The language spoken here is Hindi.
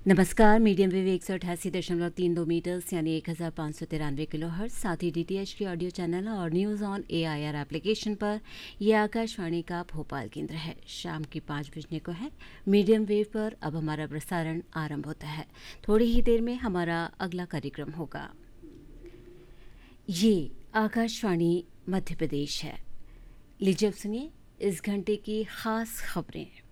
नमस्कार। मीडियम वेव 188.32 मीटर्स यानी 1593 किलोहर्ट्ज, साथ ही डीटीएच के ऑडियो चैनल और न्यूज़ ऑन एआईआर एप्लीकेशन पर यह आकाशवाणी का भोपाल केंद्र है। शाम की 5 बजने को है। मीडियम वेव पर अब हमारा प्रसारण आरंभ होता है। थोड़ी ही देर में हमारा अगला कार्यक्रम होगा। ये आकाशवाणी मध्य प्रदेश है। लीजिए अब सुनिए इस घंटे की खास खबरें।